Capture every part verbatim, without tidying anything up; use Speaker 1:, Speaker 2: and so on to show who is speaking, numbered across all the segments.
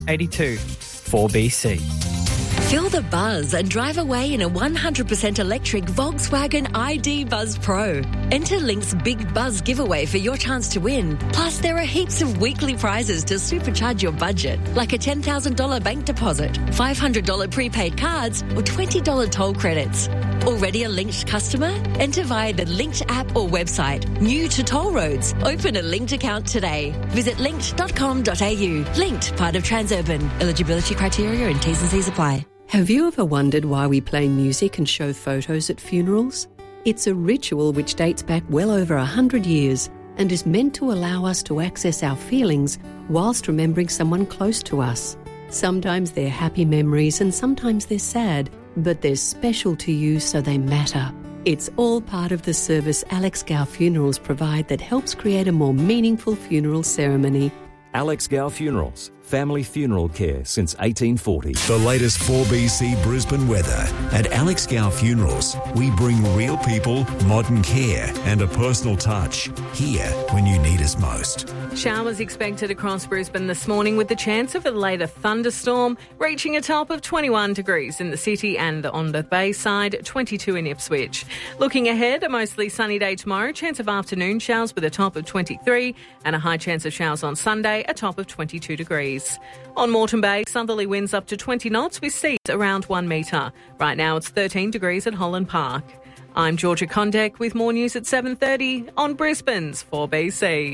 Speaker 1: eighty-two four B C.
Speaker 2: Feel the buzz and drive away in a one hundred percent electric Volkswagen I D Buzz Pro. Enter Link's Big Buzz giveaway for your chance to win. Plus, there are heaps of weekly prizes to supercharge your budget, like a ten thousand dollars bank deposit, five hundred dollars prepaid cards, or twenty dollars toll credits. Already a Linked customer? Enter via the Linked app or website. New to toll roads. Open a Linked account today. Visit linked dot com dot a u. Linked, part of Transurban. Eligibility criteria and T's and C's apply.
Speaker 3: Have you ever wondered why we play music and show photos at funerals? It's a ritual which dates back well over a hundred years and is meant to allow us to access our feelings whilst remembering someone close to us. Sometimes they're happy memories and sometimes they're sad, but they're special to you so they matter. It's all part of the service Alex Gow Funerals provide that helps create a more meaningful funeral ceremony.
Speaker 4: Alex Gow Funerals, family funeral care since eighteen forty.
Speaker 5: The latest four B C Brisbane weather. At Alex Gow Funerals, we bring real people, modern care and a personal touch. Here when you need us most.
Speaker 6: Showers expected across Brisbane this morning with the chance of a later thunderstorm, reaching a top of twenty-one degrees in the city and on the Bayside, twenty-two in Ipswich. Looking ahead, a mostly sunny day tomorrow, chance of afternoon showers with a top of twenty-three and a high chance of showers on Sunday, a top of twenty-two degrees. On Moreton Bay, southerly winds up to twenty knots with seas around one metre. Right now it's thirteen degrees at Holland Park. I'm Georgia Condek with more news at seven thirty on Brisbane's four B C.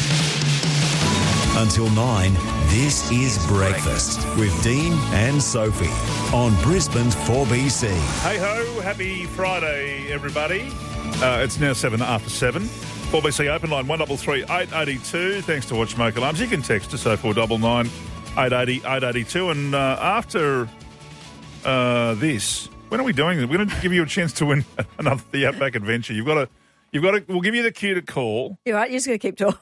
Speaker 5: Until nine, this is Breakfast with Dean and Sophie on Brisbane's four B C.
Speaker 7: Hey ho, happy Friday, everybody. Uh, it's now seven after seven. four B C open line one double three eight eighty two. Thanks to Watch Smoke Alarms. You can text us oh four nine nine eight eight oh eight eight two. And uh, after uh, this, when are we doing this? We're going to give you a chance to win another the Outback Adventure. You've got to, you've got to. We'll give you the cue to call.
Speaker 8: You're right. You're just going to keep talking.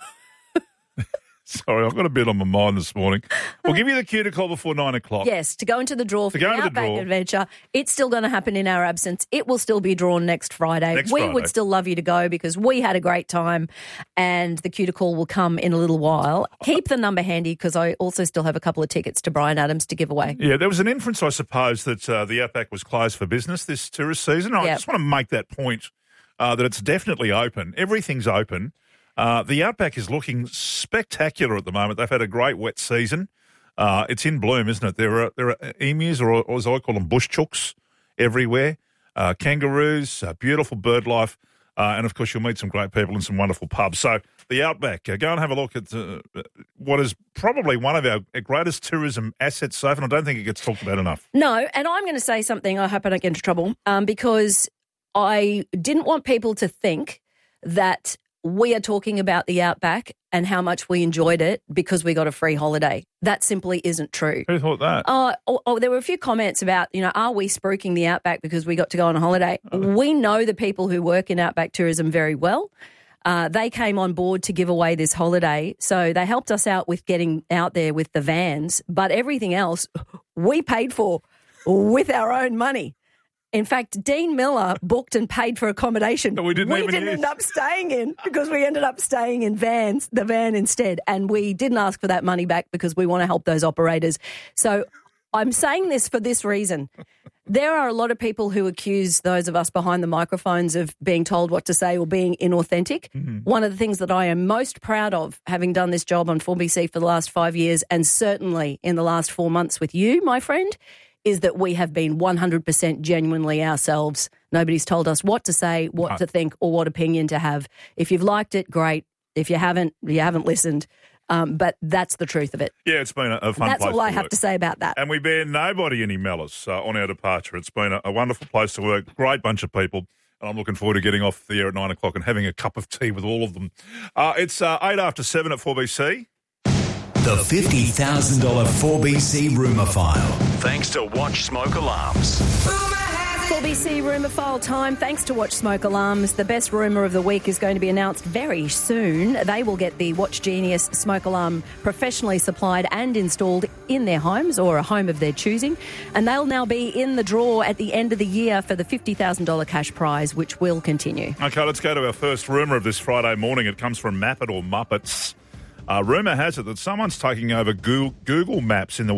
Speaker 7: Sorry, I've got a bit on my mind this morning. We'll give you the cue to call before nine o'clock.
Speaker 8: Yes, to go into the draw for
Speaker 7: go
Speaker 8: the
Speaker 7: into the
Speaker 8: Outback
Speaker 7: draw.
Speaker 8: Adventure. It's still going to happen in our absence. It will still be drawn next Friday.
Speaker 7: Next
Speaker 8: we
Speaker 7: Friday.
Speaker 8: would still love you to go because we had a great time and the cue to call will come in a little while. Keep the number handy because I also still have a couple of tickets to Bryan Adams to give away.
Speaker 7: Yeah, there was an inference, I suppose, that uh, the Outback was closed for business this tourist season. I
Speaker 8: Yep.
Speaker 7: just want to make that point uh, that it's definitely open. Everything's open. Uh, the Outback is looking spectacular at the moment. They've had a great wet season. Uh, it's in bloom, isn't it? There are there are emus, or, or as I call them, bush chooks everywhere. Uh, kangaroos, uh, beautiful bird life, uh, and of course you'll meet some great people in some wonderful pubs. So the Outback, uh, go and have a look at uh, what is probably one of our greatest tourism assets, Sophie, and I don't think it gets talked about enough.
Speaker 8: No, and I'm going to say something. I hope I don't get into trouble um, because I didn't want people to think that we are talking about the Outback and how much we enjoyed it because we got a free holiday. That simply isn't true.
Speaker 7: Who thought that?
Speaker 8: Uh, oh, oh, there were a few comments about, you know, are we spruiking the Outback because we got to go on a holiday?
Speaker 7: Oh.
Speaker 8: We know the people who work in Outback Tourism very well. Uh, they came on board to give away this holiday. So they helped us out with getting out there with the vans. But everything else we paid for with our own money. In fact, Dean Miller booked and paid for accommodation.
Speaker 7: But we didn't
Speaker 8: we
Speaker 7: even
Speaker 8: didn't
Speaker 7: use.
Speaker 8: end up staying in because we ended up staying in vans, the van instead. And we didn't ask for that money back because we want to help those operators. So I'm saying this for this reason. There are a lot of people who accuse those of us behind the microphones of being told what to say or being inauthentic.
Speaker 7: Mm-hmm.
Speaker 8: One of the things that I am most proud of, having done this job on four B C for the last five years and certainly in the last four months with you, my friend, is that we have been one hundred percent genuinely ourselves. Nobody's told us what to say, what
Speaker 7: No.
Speaker 8: to think, or what opinion to have. If you've liked it, great. If you haven't, you haven't listened. Um, but that's the truth of it.
Speaker 7: Yeah, it's been a, a fun
Speaker 8: That's
Speaker 7: place
Speaker 8: all I
Speaker 7: to
Speaker 8: have
Speaker 7: work.
Speaker 8: to say about that.
Speaker 7: And we bear nobody any malice uh, on our departure. It's been a, a wonderful place to work, great bunch of people, and I'm looking forward to getting off the air at nine o'clock and having a cup of tea with all of them. Uh, it's uh, eight after seven at four B C.
Speaker 5: The fifty thousand dollars four B C rumour file.
Speaker 9: Thanks to Watch Smoke Alarms.
Speaker 8: four B C rumour file time. Thanks to Watch Smoke Alarms. The best rumour of the week is going to be announced very soon. They will get the Watch Genius smoke alarm professionally supplied and installed in their homes or a home of their choosing. And they'll now be in the draw at the end of the year for the fifty thousand dollars cash prize, which will continue.
Speaker 7: Okay, let's go to our first rumour of this Friday morning. It comes from Mappet or Muppets. Uh, rumour has it that someone's taking over Google, Google Maps in the